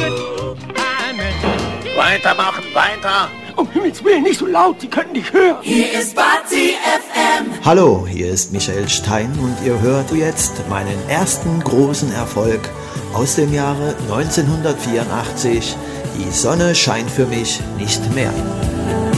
Weitermachen, weiter. Um Himmels Willen, nicht so laut, die können nicht hören. Hier ist Party FM. Hallo, hier ist Michael Stein und ihr hört jetzt meinen ersten großen Erfolg aus dem Jahre 1984. Die Sonne scheint für mich nicht mehr.